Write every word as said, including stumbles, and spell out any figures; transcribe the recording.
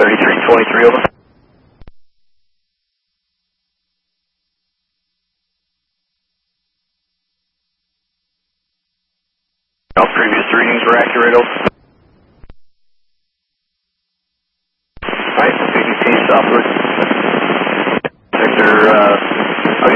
thirty-three twenty-three, over. All previous readings were accurate, over. Alright, B D T southward. Sector, uh,